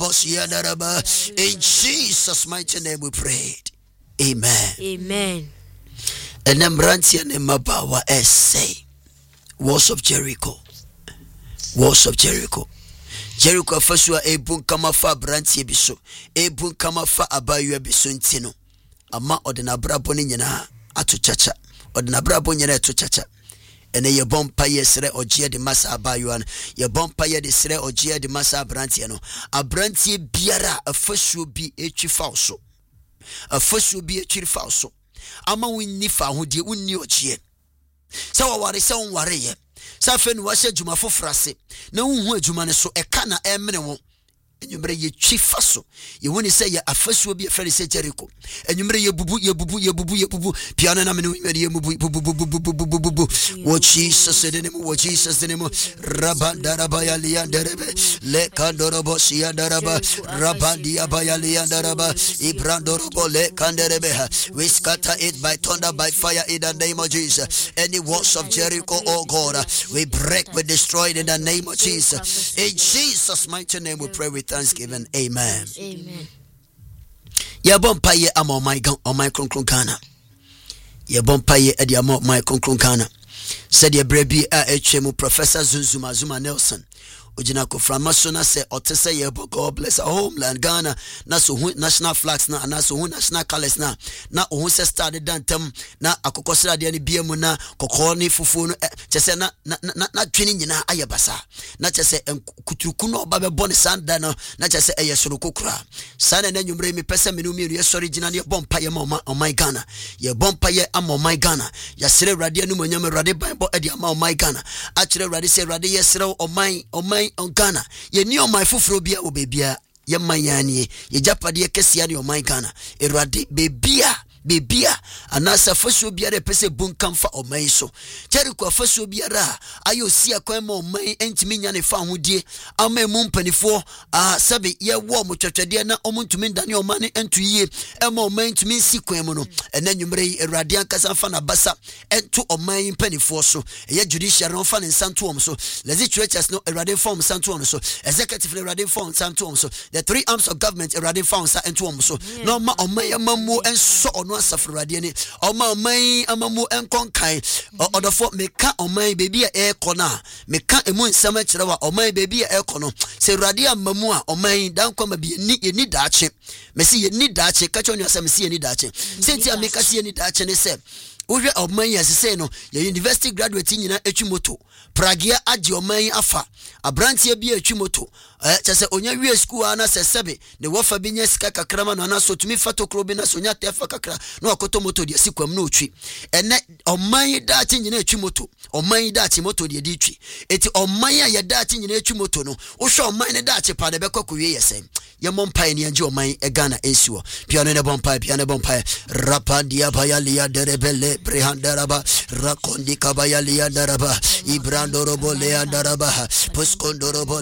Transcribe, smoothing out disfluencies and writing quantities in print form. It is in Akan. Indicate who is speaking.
Speaker 1: In Jesus' mighty name we prayed. Amen.
Speaker 2: Amen.
Speaker 1: And then Brantia Nemabawa essay. Walls of Jericho. Walls of Jericho. Jericho Fasua Ebun Kamafa Brantia Biso. Ebun Kamafa Abayu Bisontino. Ama Odena Braboni Yana Atu Chacha. Odena Braboni Yana to Chacha. And ye bompa yesre ojia de masa abayuan. Ye bompa ye de sre ojia de masa Brantiano. A Brantie biara a first will be a chief falso. A first will be a chief falso. Ama winnifa who de unni ochie. Sawa ware sa unware ye. Safen washe juma fo frase. Na unhu adwuma ne so e kana emene wo. Enyumre ye chief falso. Ye woni say ye a first will be a friend say Jericho. Enyumre ye bubu piano na me ye bubu. What Jesus said in him, what Jesus in him, Rabandarabaya Liandarebe, Le Candorobo Siandaraba, Rabandia Bayalian Daraba, Ibrandorobo Le Canderebeha. We scatter it by thunder, by fire in the name of Jesus. Any walls of Jericho, oh God, we break, we destroy it in the name of Jesus. In Jesus' mighty name we pray with thanksgiving. Amen.
Speaker 2: Amen.
Speaker 1: Yabompaye amo my Ghana. Yabompaye edi amo my Kana. Said ye brebi a HM Professor Zuma Nelson. Ojina ko framasona se otese ye God bless our homeland Ghana na so national flags na national colors na se started dantem na akokosra de ne biemu na kokko ne fufu no chese na twini nyina ayebasa na chese kuturuku no ba bebo ne sanda no na chese eye soro kokura sana na nwumre mi pese menu mi ye sori gina ne bompa ye ma my Ghana ye bompa ye am my Ghana ya sere rade anu manyam rade bible e de am my Ghana a kire rade se rade ye sere o my on Ghana ye ni o my fufuro bia o bebia ye manyane ye japade kesia ni o my Ghana erade bebia anasa faso biara pese bunkamfa o my so Jericho faso biara ayo sia kwan ma o my entimi nya ne fa hodie ama mu mpanifo sabe ye wo mo twetwede na o ntumi ndane o mane entu yie ema o my ntumi si kwan mu no ena nwumre erade ankasa fa na basa entu o my mpanifo so ye judiciary no fa ne nsanto om so legislatures no erade form santo om so executive erade form santo om so the three arms of government erade form sa entu om so no ma o my amamu enso ono asafrade ni o ma my amamu enkonkan odofo meka o my baby e kona meka emu nsam a kire wa o my baby e kono se erade amamu a o my dan kwama bi ni daache mesi ye ni daache ka chonyo asem si ye ni daache senti ameka si ye ni daache ne se Uwe omanyi asise no ye university graduate nyina etwimoto pragia agi omanyi afa abrantie bi etwimoto chese onya wie school ana sesebe ne wofa bi nya sika kakrama no ana so tumi fatokro bi na so nya tefa kakra no akoto moto de sikwam no otwi ene omanyi dachi nyina etwimoto omanyi dachi moto de twi eti omanyi ya dachi nyina etwimoto no wo hwe omanyi dachi pa de bekwakowie yesem ye mompai ne anje omanyi e Ghana esiwo piano ne bompai rapandia bayalia derebele Prehandaraba, Rakondi Kabaya Liandaraba, Ibrandorobo Leandaraba, Puskondorobo